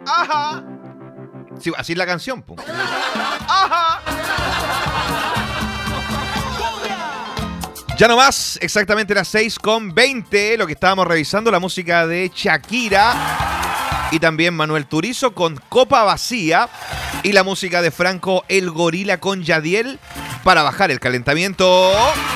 Ajá. Sí, así es la canción, po. Ajá. Ya no más, exactamente las 6:20, lo que estábamos revisando, la música de Shakira y también Manuel Turizo con Copa Vacía y la música de Franco El Gorila con Yadiel para bajar el calentamiento.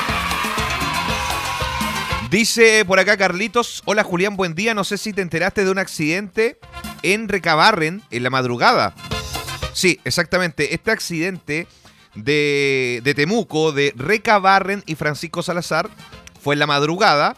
Dice por acá Carlitos, hola Julián, buen día, no sé si te enteraste de un accidente en Recabarren en la madrugada. Sí, exactamente, este accidente de Temuco, de Recabarren y Francisco Salazar, fue en la madrugada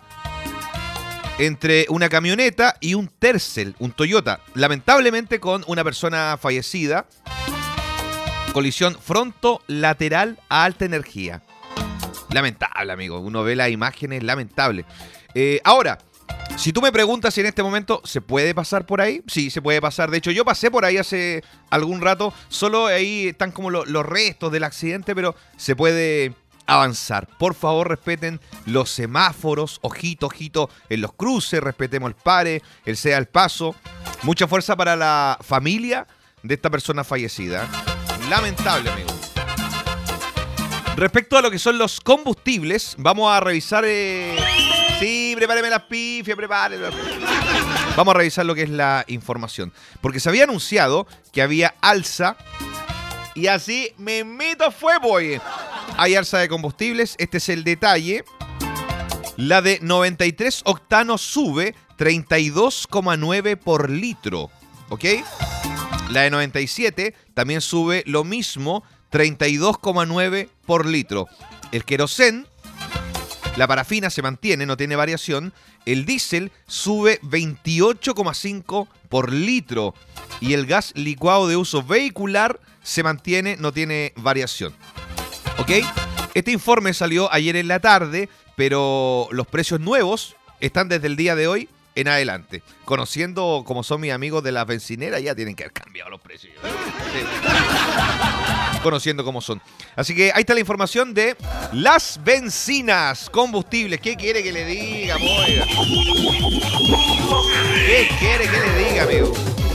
entre una camioneta y un Tercel, un Toyota, lamentablemente con una persona fallecida, colisión fronto-lateral a alta energía. Lamentable, amigo, uno ve las imágenes, lamentable. Ahora, si tú me preguntas si en este momento se puede pasar por ahí, sí, se puede pasar. De hecho, yo pasé por ahí hace algún rato. Solo ahí están como los restos del accidente, pero se puede avanzar. Por favor, respeten los semáforos. Ojito, ojito en los cruces. Respetemos el pare, el sea el paso. Mucha fuerza para la familia de esta persona fallecida. Lamentable, amigo. Respecto a lo que son los combustibles, vamos a revisar... Sí, prepáreme las pifias, prepáreme. Vamos a revisar lo que es la información. Porque se había anunciado que había alza y así mismito fue, boy. Hay alza de combustibles, este es el detalle. La de 93 octanos sube 32,9 por litro, ¿ok? La de 97 también sube lo mismo, 32,9 por litro. El querosén, la parafina se mantiene, no tiene variación. El diésel sube 28,5 por litro. Y el gas licuado de uso vehicular se mantiene, no tiene variación. ¿Ok? Este informe salió ayer en la tarde, pero los precios nuevos están desde el día de hoy en adelante. Conociendo como son mis amigos de las bencineras, ya tienen que haber cambiado los precios. Sí. Conociendo cómo son. Así que ahí está la información de las bencinas, combustibles. ¿Qué quiere que le diga, boy? ¿Qué quiere que le diga, amigo?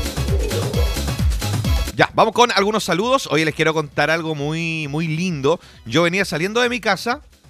Ya, vamos con algunos saludos. Hoy les quiero contar algo muy, muy lindo. Yo venía saliendo de mi casa